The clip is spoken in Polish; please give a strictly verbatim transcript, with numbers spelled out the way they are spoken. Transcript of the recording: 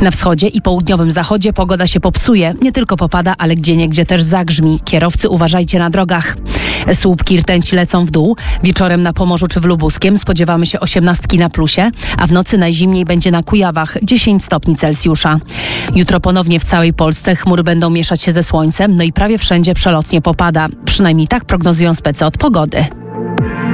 Na wschodzie i południowym zachodzie pogoda się popsuje. Nie tylko popada, ale gdzieniegdzie też zagrzmi. Kierowcy, uważajcie na drogach. Słupki rtęci lecą w dół. Wieczorem na Pomorzu czy w Lubuskiem spodziewamy się osiemnastki na plusie, a w nocy najzimniej będzie na Kujawach dziesięć stopni Celsjusza. Jutro ponownie w całej Polsce chmury będą mieszać się ze słońcem, no i prawie wszędzie przelotnie popada. Przynajmniej tak prognozują specy od pogody.